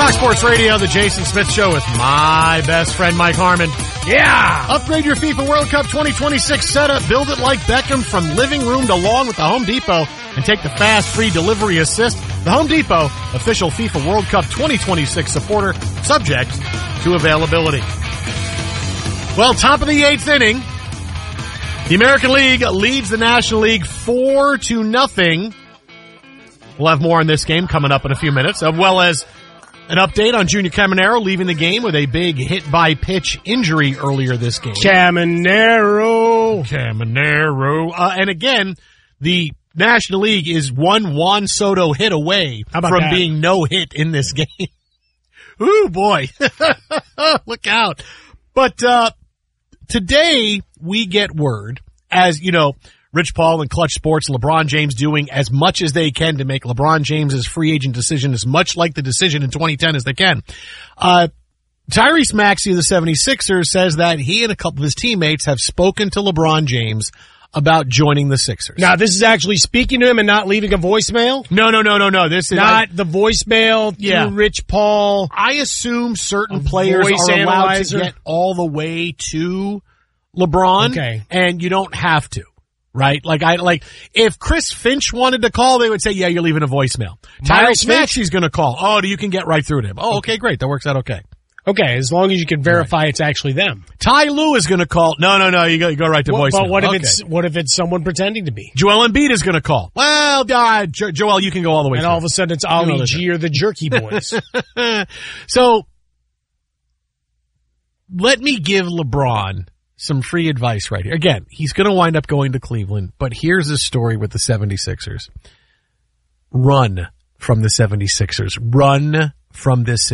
Fox Sports Radio, the Jason Smith Show with my best friend Mike Harmon. Yeah! Upgrade your FIFA World Cup 2026 setup. Build it like Beckham from living room to lawn with the Home Depot and take the fast free delivery assist. The Home Depot, official FIFA World Cup 2026 supporter, subject to availability. Well, top of the 8th inning. The American League leads the National League 4-0. We'll have more on this game coming up in a few minutes, as well as an update on Junior Caminero leaving the game with a big hit-by-pitch injury earlier this game. Caminero. And again, the National League is one Juan Soto hit away from being no hit in this game. Ooh, boy. Look out. But today we get word, as you know, Rich Paul and Clutch Sports, LeBron James doing as much as they can to make LeBron James's free agent decision as much like the decision in 2010 as they can. Tyrese Maxey of the 76ers says that he and a couple of his teammates have spoken to LeBron James about joining the Sixers. Now, this is actually speaking to him and not leaving a voicemail? No. This is not the voicemail through Rich Paul. I assume certain players are allowed to get all the way to LeBron, and you don't have to. Right? If Chris Finch wanted to call, they would say, yeah, you're leaving a voicemail. Tyrese Maxey's going to call. Oh, you can get right through to him. Oh, okay, great. That works out okay. Okay, as long as you can verify it's actually them. Ty Lue is going to call. No, you go right to voicemail. But what if it's someone pretending to be? Joel Embiid is going to call. Well, Joel, you can go all the way through. And all of a sudden it's Ali G or the Jerky Boys. So, let me give LeBron some free advice right here. Again, he's going to wind up going to Cleveland, but here's the story with the 76ers. Run from the 76ers. Run from this